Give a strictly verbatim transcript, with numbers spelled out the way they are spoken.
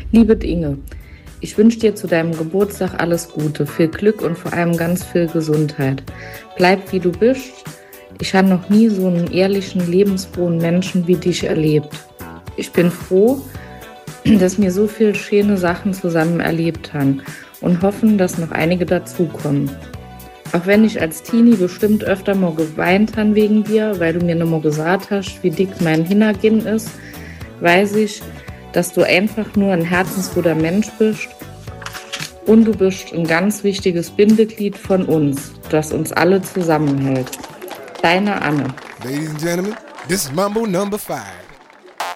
Liebe Inge, ich wünsche dir zu deinem Geburtstag alles Gute, viel Glück und vor allem ganz viel Gesundheit. Bleib wie du bist. Ich habe noch nie so einen ehrlichen, lebensfrohen Menschen wie dich erlebt. Ich bin froh, dass wir so viele schöne Sachen zusammen erlebt haben und hoffen, dass noch einige dazukommen. Auch wenn ich als Teenie bestimmt öfter mal geweint habe wegen dir, weil du mir noch mal gesagt hast, wie dick mein Hintergin ist, weiß ich, dass du einfach nur ein herzensguter Mensch bist und du bist ein ganz wichtiges Bindeglied von uns, das uns alle zusammenhält. Deine Anne. Ladies and gentlemen, this is Mambo number five.